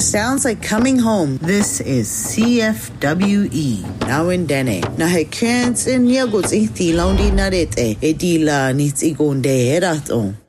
sounds like coming home. This is CFWE. Now in Dene. Na he kens in yagots iti laundi narete. Edila nits igonde heraton.